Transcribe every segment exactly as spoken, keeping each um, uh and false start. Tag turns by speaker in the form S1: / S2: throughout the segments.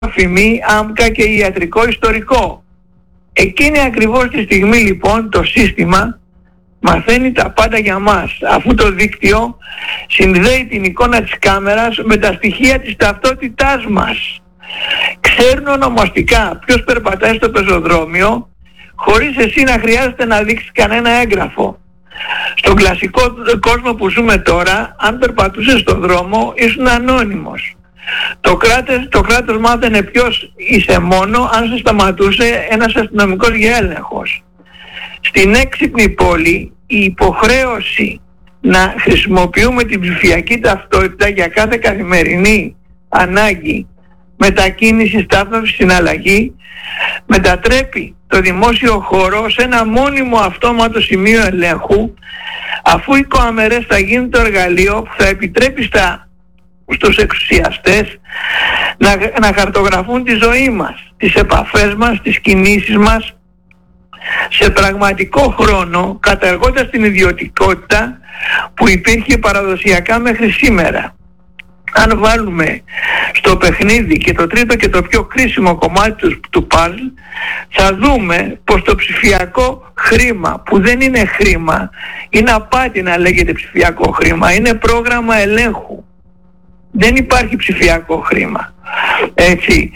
S1: φημή, άμκα και ιατρικό ιστορικό. Εκείνη ακριβώς τη στιγμή λοιπόν το σύστημα μαθαίνει τα πάντα για μας, αφού το δίκτυο συνδέει την εικόνα της κάμερας με τα στοιχεία της ταυτότητάς μας. Ξέρουν ονομαστικά ποιος περπατάει στο πεζοδρόμιο χωρίς εσύ να χρειάζεται να δείξεις κανένα έγγραφο. Στον κλασικό κόσμο που ζούμε τώρα, αν περπατούσες στον δρόμο ήσουν ανώνυμος. Το κράτος, το κράτος μάθαινε ποιος είσαι μόνο αν σε σταματούσε ένας αστυνομικός για έλεγχος. Στην έξυπνη πόλη η υποχρέωση να χρησιμοποιούμε την ψηφιακή ταυτότητα για κάθε καθημερινή ανάγκη μετακίνηση, στάθμευση, συναλλαγή μετατρέπει το δημόσιο χώρο σε ένα μόνιμο αυτόματο σημείο ελέγχου, αφού οι κάμερες θα γίνουν το εργαλείο που θα επιτρέπει στα, στους εξουσιαστές να, να χαρτογραφούν τη ζωή μας, τις επαφές μας, τις κινήσεις μας σε πραγματικό χρόνο, καταργώντας την ιδιωτικότητα που υπήρχε παραδοσιακά μέχρι σήμερα. Αν βάλουμε στο παιχνίδι και το τρίτο και το πιο κρίσιμο κομμάτι του, του παζλ, θα δούμε πως το ψηφιακό χρήμα, που δεν είναι χρήμα, είναι απάτη να λέγεται ψηφιακό χρήμα, είναι πρόγραμμα ελέγχου. Δεν υπάρχει ψηφιακό χρήμα. Έτσι,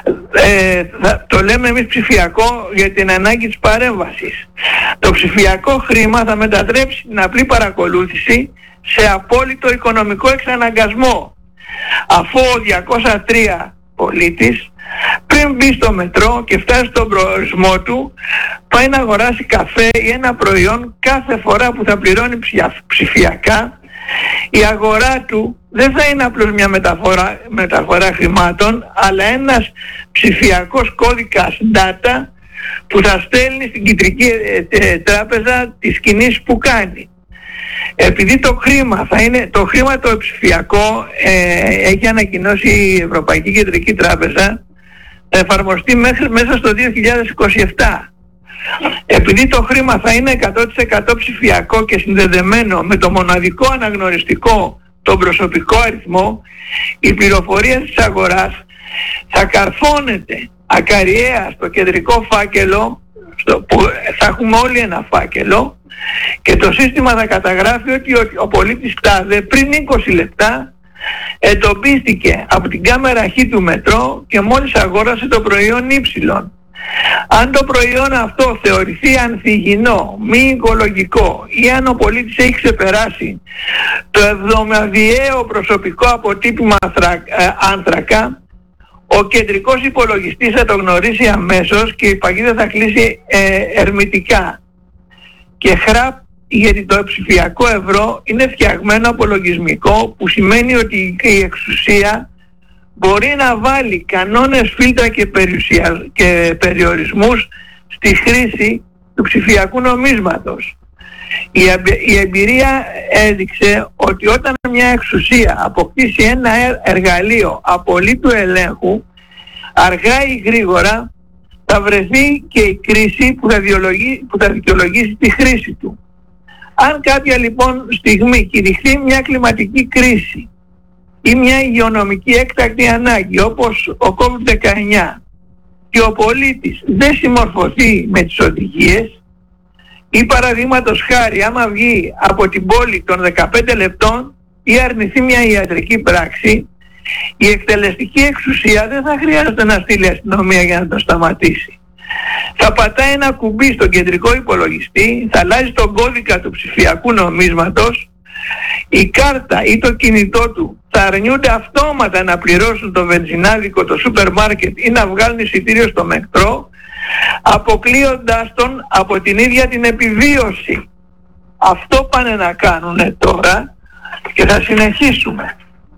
S1: ε, θα, το λέμε εμείς ψηφιακό για την ανάγκη της παρέμβασης. Το ψηφιακό χρήμα θα μετατρέψει την απλή παρακολούθηση σε απόλυτο οικονομικό εξαναγκασμό, αφού ο διακόσια τρία πολίτης πριν μπει στο μετρό και φτάσει στον προορισμό του πάει να αγοράσει καφέ ή ένα προϊόν, κάθε φορά που θα πληρώνει ψηφιακά η αγορά του δεν θα είναι απλώς μια μεταφορά, μεταφορά χρημάτων, αλλά ένας ψηφιακός κώδικας data που θα στέλνει στην κεντρική ε, τράπεζα τις κινήσεις που κάνει. Επειδή το χρήμα θα είναι, το χρήμα το ψηφιακό ε, έχει ανακοινώσει η Ευρωπαϊκή Κεντρική Τράπεζα, θα εφαρμοστεί μέχρι, μέσα στο δύο χιλιάδες είκοσι επτά. Επειδή το χρήμα θα είναι εκατό τοις εκατό ψηφιακό και συνδεδεμένο με το μοναδικό αναγνωριστικό, τον προσωπικό αριθμό, η πληροφορία της αγοράς θα καρφώνεται ακαριέα στο κεντρικό φάκελο, στο, που θα έχουμε όλοι ένα φάκελο, και το σύστημα θα καταγράφει ότι ο, ο πολίτης τάδε πριν είκοσι λεπτά εντοπίστηκε από την κάμερα Χ του μετρό και μόλις αγόρασε το προϊόν Y. Αν το προϊόν αυτό θεωρηθεί ανθυγιεινό, μη οικολογικό ή αν ο πολίτης έχει ξεπεράσει το εβδομαδιαίο προσωπικό αποτύπωμα άνθρακα, ο κεντρικός υπολογιστής θα το γνωρίσει αμέσως και η παγίδα θα κλείσει ε, ερμητικά. Και χραπ, γιατί το ψηφιακό ευρώ είναι φτιαγμένο από λογισμικό, που σημαίνει ότι η εξουσία μπορεί να βάλει κανόνες, φίλτρα και, περιουσια... και περιορισμούς στη χρήση του ψηφιακού νομίσματος. Η, εμπ... η εμπειρία έδειξε ότι όταν μια εξουσία αποκτήσει ένα εργαλείο απολύτου ελέγχου, αργά ή γρήγορα θα βρεθεί και η κρίση που θα, διολογεί... που θα δικαιολογήσει τη χρήση του. Αν κάποια λοιπόν στιγμή κηρυχθεί μια κλιματική κρίση ή μια υγειονομική έκτακτη ανάγκη όπως ο κόβιντ δεκαεννιά και ο πολίτης δεν συμμορφωθεί με τις οδηγίες, ή παραδείγματος χάρη άμα βγει από την πόλη των δεκαπέντε λεπτών ή αρνηθεί μια ιατρική πράξη, η εκτελεστική εξουσία δεν θα χρειάζεται να στείλει αστυνομία για να το σταματήσει. Θα πατάει ένα κουμπί στον κεντρικό υπολογιστή, θα αλλάζει τον κώδικα του ψηφιακού νομίσματος, η κάρτα ή το κινητό του θα αρνιούνται αυτόματα να πληρώσουν το βενζινάδικο, το σούπερ μάρκετ ή να βγάλουν εισιτήριο στο μετρό, αποκλείοντάς τον από την ίδια την επιβίωση. Αυτό πάνε να κάνουν τώρα και θα συνεχίσουμε.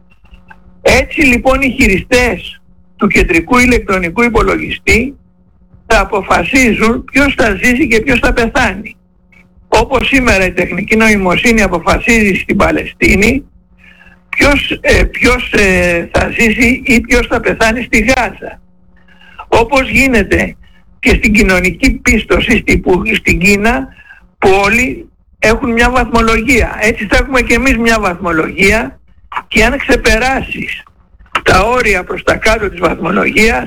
S1: Έτσι λοιπόν οι χειριστές του κεντρικού ηλεκτρονικού υπολογιστή θα αποφασίζουν ποιος θα ζήσει και ποιος θα πεθάνει. Όπως σήμερα η τεχνική νοημοσύνη αποφασίζει στην Παλαιστίνη ποιος, ε, ποιος ε, θα ζήσει ή ποιος θα πεθάνει στη Γάζα. Όπως γίνεται και στην κοινωνική πίστοση στη, που, στην Κίνα, που όλοι έχουν μια βαθμολογία. Έτσι θα έχουμε και εμείς μια βαθμολογία, και αν ξεπεράσεις τα όρια προς τα κάτω της βαθμολογίας